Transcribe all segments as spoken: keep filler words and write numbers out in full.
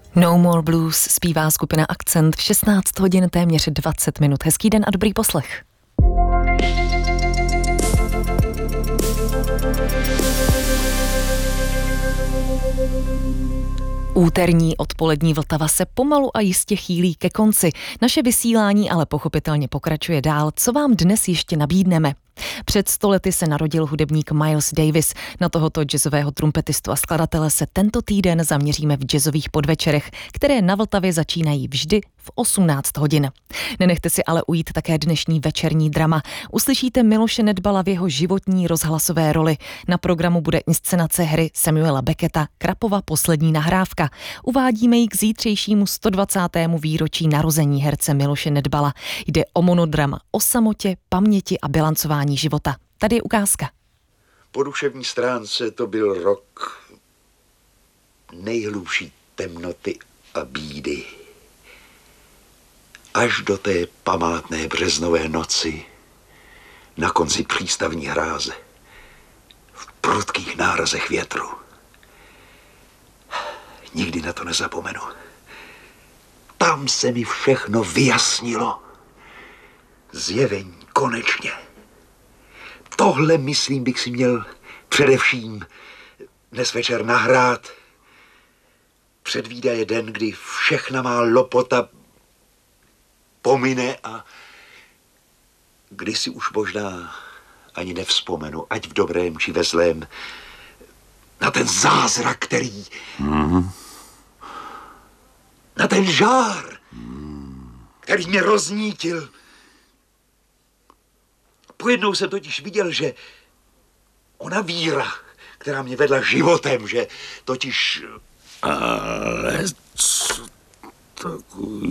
No More Blues zpívá skupina Akcent v šestnáct hodin téměř dvacet minut. Hezký den a dobrý poslech. Úterní odpolední Vltava se pomalu a jistě chýlí ke konci. Naše vysílání ale pochopitelně pokračuje dál. Co vám dnes ještě nabídneme? Před sto lety se narodil hudebník Miles Davis. Na tohoto jazzového trumpetistu a skladatele se tento týden zaměříme v jazzových podvečerech, které na Vltavě začínají vždy v osmnáct hodin. Nenechte si ale ujít také dnešní večerní drama. Uslyšíte Miloše Nedbala v jeho životní rozhlasové roli. Na programu bude inscenace hry Samuela Becketa Krapova poslední nahrávka. Uvádíme ji k zítřejšímu sto dvacátému výročí narození herce Miloše Nedbala. Jde o monodrama o samotě, paměti a bilancování života. Tady je ukázka. Po duševní stránce to byl rok nejhlubší temnoty a bídy. Až do té památné březnové noci na konci přístavní hráze v prudkých nárazech větru. Nikdy na to nezapomenu. Tam se mi všechno vyjasnilo. Zjevení konečně. Tohle, myslím, bych si měl především dnes večer nahrát. Předvídaje den, kdy všechna má lopota pomine a kdy si už možná ani nevzpomenu, ať v dobrém či ve zlém, na ten zázrak, který... Mm. Na ten žár, mm. který mě roznítil. Pojednou jsem totiž viděl, že ona víra, která mě vedla životem, že totiž... Ale co takový...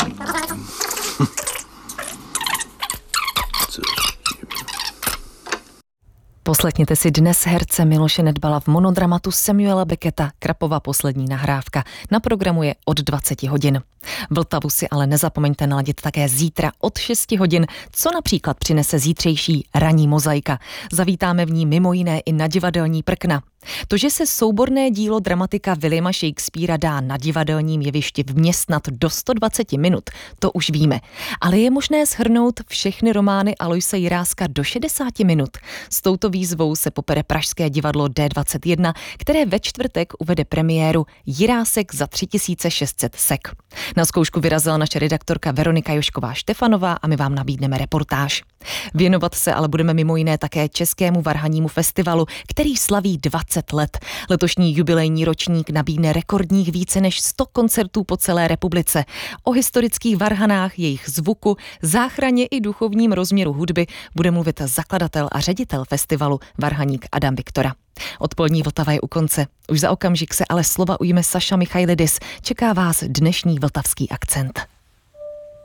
Poslechněte si dnes herce Miloše Nedbala v monodramatu Samuela Becketa Krapova poslední nahrávka. Na programu je od dvacet hodin. Vltavu si ale nezapomeňte naladit také zítra od šest hodin, co například přinese zítřejší ranní mozaika. Zavítáme v ní mimo jiné i na divadelní prkna. To, že se souborné dílo dramatika Williama Shakespearea dá na divadelním jevišti vměstnat do sto dvacet minut, to už víme. Ale je možné shrnout všechny romány Aloise Jiráska do šedesáti minut. S touto výzvou se popere pražské divadlo D dvacet jedna, které ve čtvrtek uvede premiéru Jirásek za tři tisíce šest set sek. Na zkoušku vyrazila naše redaktorka Veronika Jošková Štefanová a my vám nabídneme reportáž. Věnovat se ale budeme mimo jiné také Českému varhanímu festivalu, který slaví dvacet let. Letošní jubilejní ročník nabídne rekordních více než sto koncertů po celé republice. O historických varhanách, jejich zvuku, záchraně i duchovním rozměru hudby bude mluvit zakladatel a ředitel festivalu varhaník Adam Viktora. Odpolední Vltava je u konce. Už za okamžik se ale slova ujme Saša Michailidis. Čeká vás dnešní vltavský akcent.